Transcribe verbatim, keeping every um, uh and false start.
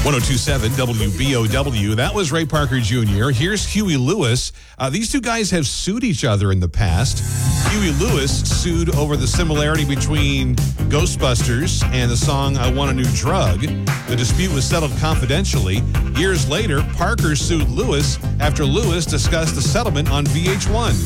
ten twenty-seven W B O W. That was Ray Parker Junior Here's Huey Lewis. Uh, these two guys have sued each other in the past. Huey Lewis sued over the similarity between Ghostbusters and the song I Want a New Drug. The dispute was settled confidentially. Years later, Parker sued Lewis after Lewis discussed the settlement on V H one.